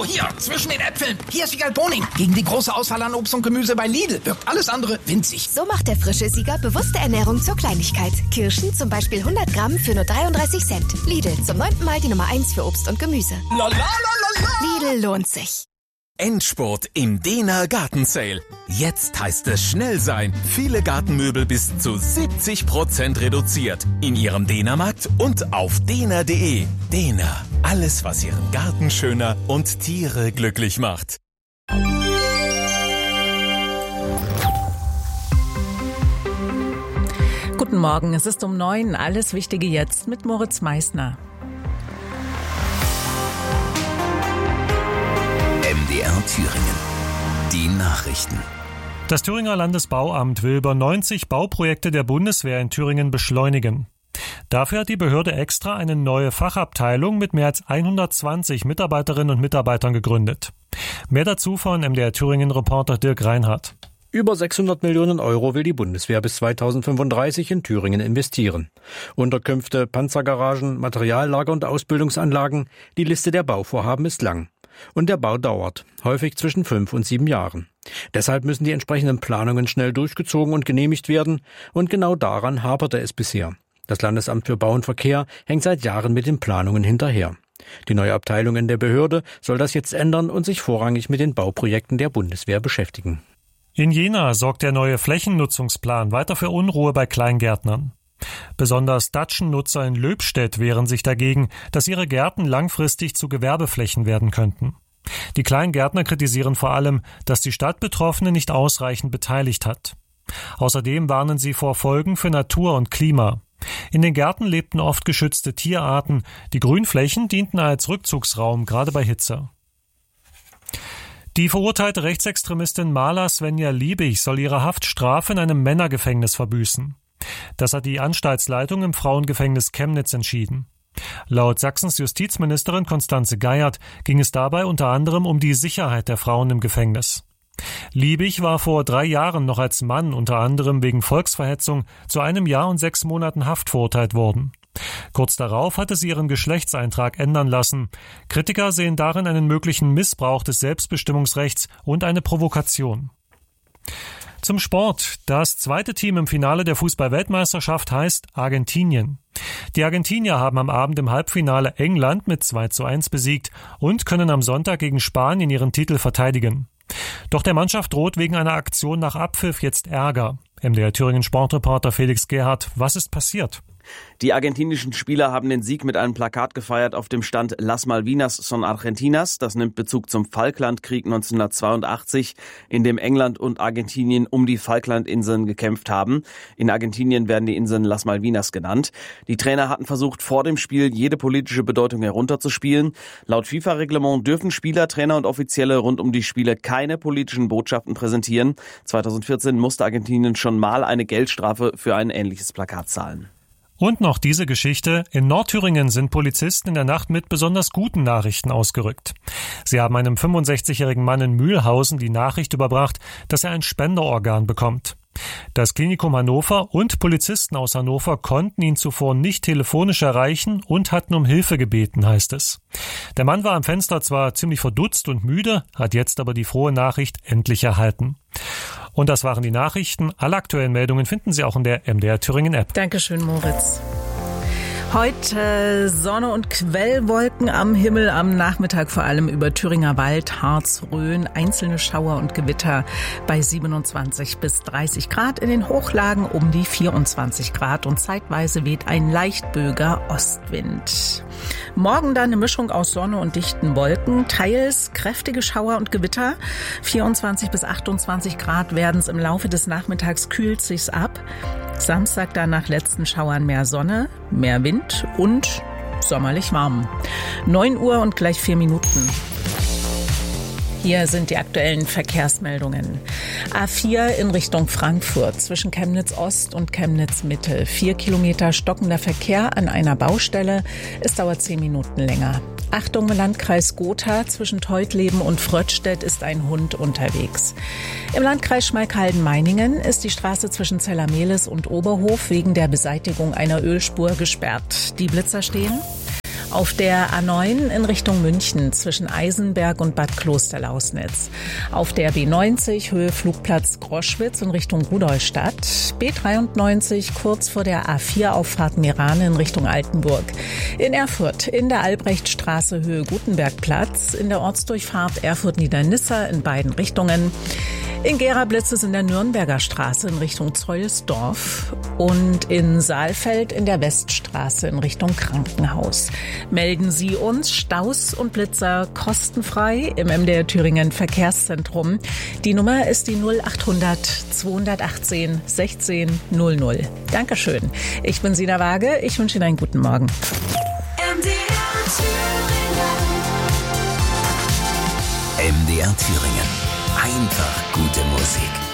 Schau hier, zwischen den Äpfeln. Hier ist Siegerl Boning. Gegen die große Auswahl an Obst und Gemüse bei Lidl wirkt alles andere winzig. So macht der frische Sieger bewusste Ernährung zur Kleinigkeit. Kirschen zum Beispiel 100 Gramm für nur 33 Cent. Lidl, zum 9. Mal die Nummer 1 für Obst und Gemüse. La, la, la, la, la. Lidl lohnt sich. Endspurt im Dehner Gartensale. Jetzt heißt es schnell sein. Viele Gartenmöbel bis zu 70% reduziert. In Ihrem Dehnermarkt und auf dehner.de. Dehner. Alles, was Ihren Garten schöner und Tiere glücklich macht. Guten Morgen, es ist um 9. Alles Wichtige jetzt mit Moritz Meissner. MDR Thüringen. Die Nachrichten. Das Thüringer Landesbauamt will über 90 Bauprojekte der Bundeswehr in Thüringen beschleunigen. Dafür hat die Behörde extra eine neue Fachabteilung mit mehr als 120 Mitarbeiterinnen und Mitarbeitern gegründet. Mehr dazu von MDR Thüringen-Reporter Dirk Reinhardt. Über 600 Millionen Euro will die Bundeswehr bis 2035 in Thüringen investieren. Unterkünfte, Panzergaragen, Materiallager und Ausbildungsanlagen, die Liste der Bauvorhaben ist lang. Und der Bau dauert, häufig zwischen 5 und 7 Jahren. Deshalb müssen die entsprechenden Planungen schnell durchgezogen und genehmigt werden. Und genau daran haperte es bisher. Das Landesamt für Bau und Verkehr hängt seit Jahren mit den Planungen hinterher. Die neue Abteilung in der Behörde soll das jetzt ändern und sich vorrangig mit den Bauprojekten der Bundeswehr beschäftigen. In Jena sorgt der neue Flächennutzungsplan weiter für Unruhe bei Kleingärtnern. Besonders Datschennutzer in Löbstedt wehren sich dagegen, dass ihre Gärten langfristig zu Gewerbeflächen werden könnten. Die Kleingärtner kritisieren vor allem, dass die Stadt Betroffene nicht ausreichend beteiligt hat. Außerdem warnen sie vor Folgen für Natur und Klima. In den Gärten lebten oft geschützte Tierarten. Die Grünflächen dienten als Rückzugsraum, gerade bei Hitze. Die verurteilte Rechtsextremistin Marla Svenja Liebig soll ihre Haftstrafe in einem Männergefängnis verbüßen. Das hat die Anstaltsleitung im Frauengefängnis Chemnitz entschieden. Laut Sachsens Justizministerin Constanze Geiert ging es dabei unter anderem um die Sicherheit der Frauen im Gefängnis. Liebig war vor 3 Jahren noch als Mann unter anderem wegen Volksverhetzung zu 1 Jahr und 6 Monaten Haft verurteilt worden. Kurz darauf hatte sie ihren Geschlechtseintrag ändern lassen. Kritiker sehen darin einen möglichen Missbrauch des Selbstbestimmungsrechts und eine Provokation. Zum Sport. Das zweite Team im Finale der Fußball-Weltmeisterschaft heißt Argentinien. Die Argentinier haben am Abend im Halbfinale England mit 2:1 besiegt und können am Sonntag gegen Spanien ihren Titel verteidigen. Doch der Mannschaft droht wegen einer Aktion nach Abpfiff jetzt Ärger. MDR Thüringen Sportreporter Felix Gerhardt, was ist passiert? Die argentinischen Spieler haben den Sieg mit einem Plakat gefeiert, auf dem stand Las Malvinas son Argentinas. Das nimmt Bezug zum Falklandkrieg 1982, in dem England und Argentinien um die Falklandinseln gekämpft haben. In Argentinien werden die Inseln Las Malvinas genannt. Die Trainer hatten versucht, vor dem Spiel jede politische Bedeutung herunterzuspielen. Laut FIFA-Reglement dürfen Spieler, Trainer und Offizielle rund um die Spiele keine politischen Botschaften präsentieren. 2014 musste Argentinien schon mal eine Geldstrafe für ein ähnliches Plakat zahlen. Und noch diese Geschichte. In Nordthüringen sind Polizisten in der Nacht mit besonders guten Nachrichten ausgerückt. Sie haben einem 65-jährigen Mann in Mühlhausen die Nachricht überbracht, dass er ein Spenderorgan bekommt. Das Klinikum Hannover und Polizisten aus Hannover konnten ihn zuvor nicht telefonisch erreichen und hatten um Hilfe gebeten, heißt es. Der Mann war am Fenster zwar ziemlich verdutzt und müde, hat jetzt aber die frohe Nachricht endlich erhalten. Und das waren die Nachrichten. Alle aktuellen Meldungen finden Sie auch in der MDR Thüringen App. Dankeschön, Moritz. Heute Sonne und Quellwolken am Himmel, am Nachmittag vor allem über Thüringer Wald, Harz, Rhön, einzelne Schauer und Gewitter bei 27 bis 30 Grad, in den Hochlagen um die 24 Grad und zeitweise weht ein leicht böiger Ostwind. Morgen dann eine Mischung aus Sonne und dichten Wolken, teils kräftige Schauer und Gewitter, 24 bis 28 Grad werden es im Laufe des Nachmittags, kühlt sich's ab. Samstag dann nach letzten Schauern mehr Sonne, mehr Wind und sommerlich warm. 9 Uhr und gleich 4 Minuten. Hier sind die aktuellen Verkehrsmeldungen. A4 in Richtung Frankfurt zwischen Chemnitz Ost und Chemnitz Mitte. 4 Kilometer stockender Verkehr an einer Baustelle. Es dauert 10 Minuten länger. Achtung, im Landkreis Gotha zwischen Teutleben und Fröttstedt ist ein Hund unterwegs. Im Landkreis Schmalkalden-Meiningen ist die Straße zwischen Zellermehlis und Oberhof wegen der Beseitigung einer Ölspur gesperrt. Die Blitzer stehen. Auf der A9 in Richtung München zwischen Eisenberg und Bad Klosterlausnitz. Auf der B90 Höhe Flugplatz Groschwitz in Richtung Rudolstadt. B93 kurz vor der A4-Auffahrt Meerane in Richtung Altenburg. In Erfurt in der Albrechtstraße Höhe Gutenbergplatz. In der Ortsdurchfahrt Erfurt-Niedernisse in beiden Richtungen. In Gera-Blitz ist in der Nürnberger Straße in Richtung Zeulsdorf und in Saalfeld in der Weststraße in Richtung Krankenhaus. Melden Sie uns Staus und Blitzer kostenfrei im MDR Thüringen Verkehrszentrum. Die Nummer ist die 0800 218 16 00. Dankeschön. Ich bin Sina Waage. Ich wünsche Ihnen einen guten Morgen. MDR Thüringen. Einfach gute Musik.